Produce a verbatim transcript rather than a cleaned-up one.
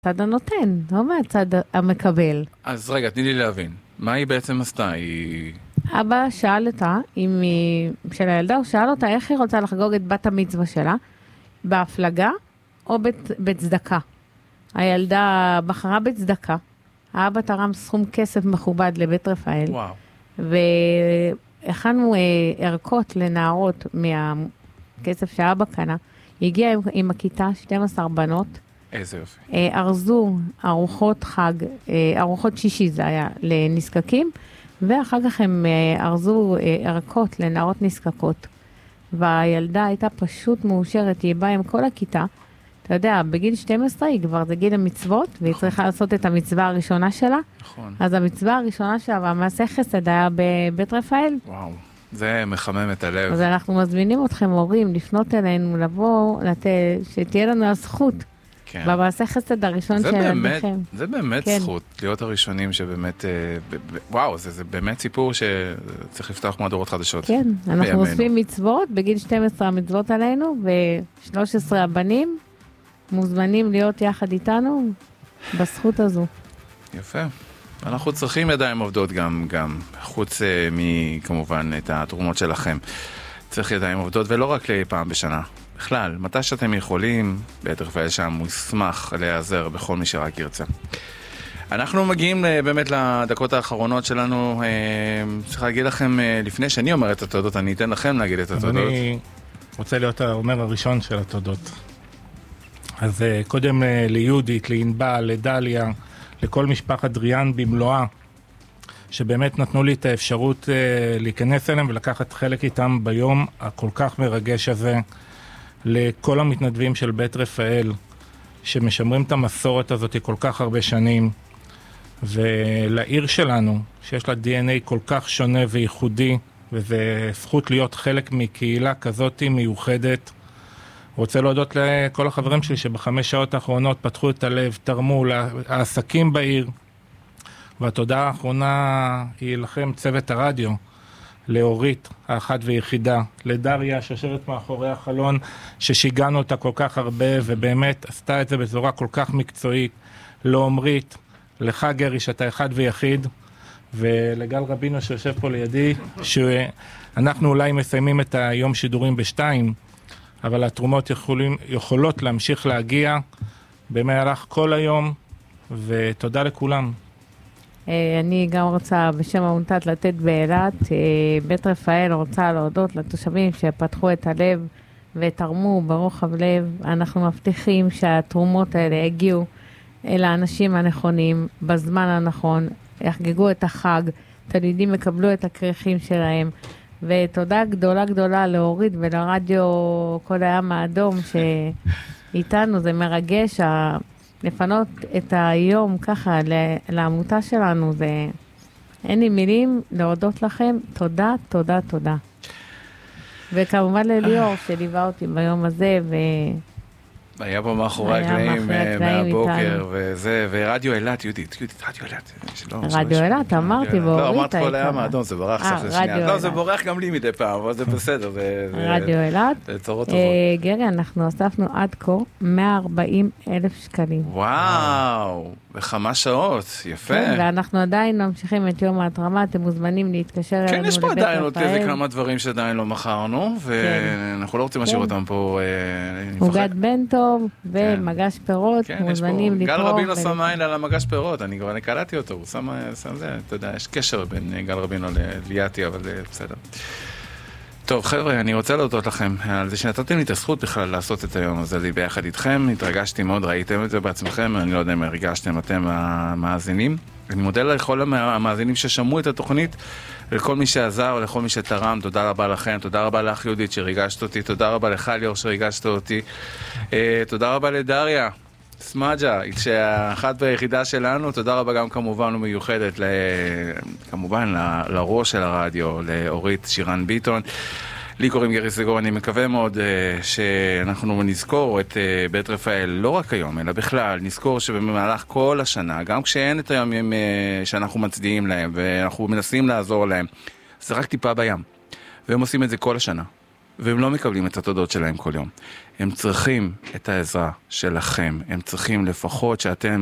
מהצד הנותן, לא מהצד המקבל. אז רגע, תני לי להבין. מה היא בעצם עשתה? היא... אבא שאל אותה, אם היא, של הילדה, הוא שאל אותה איך היא רוצה לחגוג את בת המצווה שלה, בהפלגה או בת, בצדקה. הילדה בחרה בצדקה, האבא תרם סכום כסף מכובד לבית רפאל, וואו. והכנו אה, ערכות לנערות מהכסף שהאבא קנה, הגיעה עם, עם הכיתה שתים עשרה בנות, איזה יופי. אה, ארזו ארוחות חג, אה, ארוחות שישי זה היה לנזקקים, ואחר כך הם אה, ארזו אה, ערכות לנערות נזקקות. והילדה הייתה פשוט מאושרת, היא באה עם כל הכיתה, אתה יודע, בגיל שתים עשרה היא כבר זה גיל המצוות, והיא נכון. צריכה לעשות את המצווה הראשונה שלה. נכון. אז המצווה הראשונה שלה, והמעשה חסד היה בבית רפאל. וואו. זה מחמם את הלב. אז אנחנו מזמינים אתכם, הורים, לפנות אלינו, לבוא, לת... שתהיה לנו הזכות. כן. במעשה חסד הראשון של ילדיכם. זה באמת כן. זכות, להיות הראשונים שבאמת, ב, ב, וואו, זה, זה באמת סיפור שצריך לפתוח מהדורות חדשות. כן, אנחנו בימינו. עושים מצוות, בגיל שתים עשרה המצוות עלינו, ו-שלוש עשרה הבנים מוזמנים להיות יחד איתנו בזכות הזו. יפה. אנחנו צריכים ידיים עובדות גם, גם חוץ מכמובן את התרומות שלכם. צריך ידיים עובדות, ולא רק לפעם בשנה. בכלל, מתי שאתם יכולים, בית רפאל שם מוסמך להיעזר בכל מי שרק ירצה. אנחנו מגיעים באמת לדקות האחרונות שלנו. צריך להגיד לכם, לפני שאני אומר את התודות, אני אתן לכם להגיד את התודות. אני רוצה להיות האומר הראשון של התודות. אז קודם ליהודית, לענבל, לדליה, לכל משפחת דריאן במלואה, שבאמת נתנו לי את האפשרות להיכנס אליהם ולקחת חלק איתם ביום הכל כך מרגש הזה, לכל המתנדבים של בית רפאל, שמשמרים את המסורת הזאת כל כך הרבה שנים, ולעיר שלנו, שיש לה די אן איי כל כך שונה וייחודי, וזה זכות להיות חלק מקהילה כזאת מיוחדת. רוצה להודות לכל החברים שלי שבחמש שעות האחרונות פתחו את הלב, תרמו לעסקים בעיר, והתודה האחרונה היא לכם צוות הרדיו, לאורית, האחת ויחידה, לדריה שיושבת מאחורי החלון, ששיגענו אותה כל כך הרבה, ובאמת עשתה את זה בצורה כל כך מקצועית, לעומרית, לך גרי שאתה אחד ויחיד, ולגל רבינו שיושב פה לידי, שאנחנו אולי מסיימים את היום שידורים בשתיים, אבל התרומות יכולים, יכולות להמשיך להגיע במהלך כל היום, ותודה לכולם. אני גם רוצה בשם העמותת לתת באילת, בית רפאל רוצה להודות לתושבים שפתחו את הלב ותרמו ברוחב לב. אנחנו מבטיחים שהתרומות האלה הגיעו אל האנשים הנכונים, בזמן הנכון, יחגגו את החג, תלמידים יקבלו את הכריכים שלהם, ותודה גדולה גדולה להוריד ולרדיו כל הים האדום שאיתנו, זה מרגש, לפנות את היום ככה לעמותה שלנו, זה אין לי מילים להודות לכם, תודה, תודה, תודה. וכמובן לליאור שליווה אותי ביום הזה, ו... היה פה מאחורי הקלעים מהבוקר, וזה, ורדיו אילת, יהודית, יהודית, רדיו אילת. רדיו אילת, אמרתי, ואורית. לא, אמרת כל הים האדום, זה ברח סך לשנייה. לא, זה בורח גם לי מדי פעם, אבל זה בסדר. רדיו אילת. זה צורות טובות. גרי, אנחנו אספנו עד כה מאה וארבעים אלף שקלים. וואו, בכמה שעות, יפה. ואנחנו עדיין ממשיכים את יום ההתרמה, אתם מוזמנים להתקשר אלינו לבית רפאל. כן, יש פה עדיין עוד איזה כמה דברים שעדיין לא מכרנו, ואנחנו לא רוצים להשאיר אותם פה. עוגת בן טוב ומגש פירות, מוזמנים לתרום. גל רבינו שם עין על המגש פירות, אני כבר קלטתי אותו, הוא שם זה, אתה יודע, יש קשר בין גל רבינו לליאתי, אבל בסדר. טוב, חבר'ה, אני רוצה להודות לכם על זה שנתתם לי את הזכות בכלל לעשות את היום הזה לי ביחד איתכם, התרגשתי מאוד, ראיתם את זה בעצמכם, אני לא יודע אם הרגשתם אתם המאזינים. אני מודה לכל המאזינים ששמעו את התוכנית, לכל מי שעזר ולכל מי שתרם, תודה רבה לכם, תודה רבה לך יהודית שריגשת אותי, תודה רבה לך ליאור שריגשת אותי, תודה רבה לדריה סמאג'ה, שהאחת והיחידה שלנו, תודה רבה גם כמובן ומיוחדת, כמובן לראש של הרדיו, לאורית שירן ביטון. לי קוראים גרי סגור, אני מקווה מאוד uh, שאנחנו נזכור את uh, בית רפאל, לא רק היום, אלא בכלל, נזכור שבמהלך כל השנה, גם כשאין את הימים uh, שאנחנו מצדיעים להם, ואנחנו מנסים לעזור להם, זה רק טיפה בים. והם עושים את זה כל השנה. והם לא מקבלים את התודות שלהם כל יום. הם צריכים את העזרה שלכם, הם צריכים לפחות שאתם